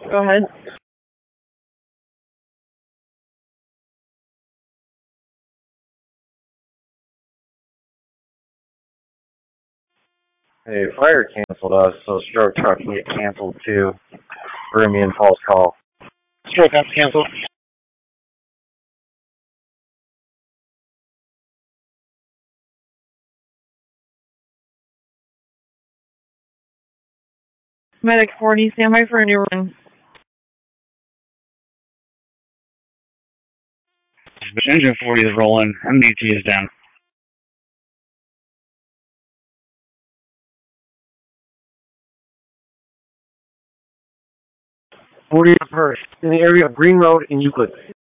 Go ahead. Hey, fire canceled us, so stroke truck can get canceled too. Remy Falls call. Stroke got canceled. Medic 40, stand by for a new run. Engine 40 is rolling. MDT is down. First, in the area of Green Road in Euclid.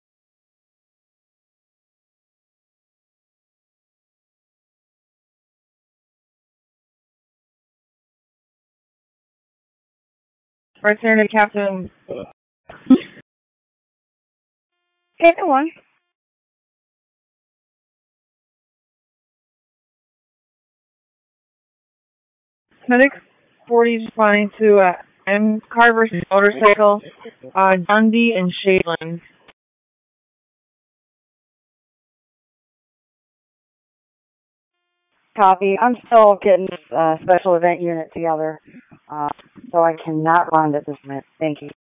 Right there to Captain. Captain 1. Medic 40 is responding to M. Car versus motorcycle, Dundee and Shadeland. Copy. I'm still getting this special event unit together, so I cannot run at this minute. Thank you.